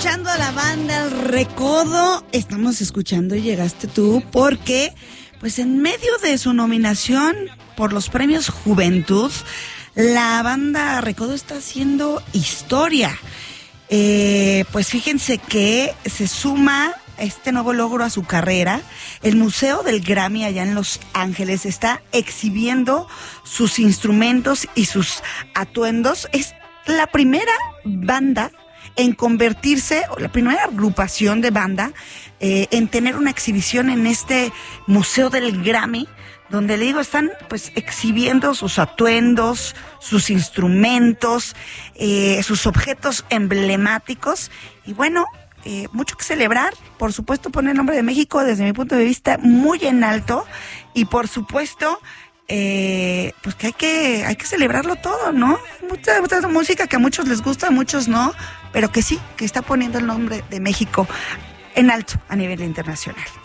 escuchando a la banda El Recodo. Estamos escuchando Llegaste Tú porque, pues en medio de su nominación por los premios Juventud, la banda Recodo está haciendo historia. Pues fíjense que se suma este nuevo logro a su carrera. El Museo del Grammy allá en Los Ángeles está exhibiendo sus instrumentos y sus atuendos. Es la primera banda en convertirse, la primera agrupación de banda en tener una exhibición en este Museo del Grammy, donde le digo, están pues exhibiendo sus atuendos, sus instrumentos, sus objetos emblemáticos. Y bueno, mucho que celebrar. Por supuesto, pone el nombre de México desde mi punto de vista muy en alto. Y por supuesto, pues que hay que celebrarlo todo, ¿no? Mucha música que a muchos les gusta, a muchos no, pero que sí, que está poniendo el nombre de México en alto a nivel internacional.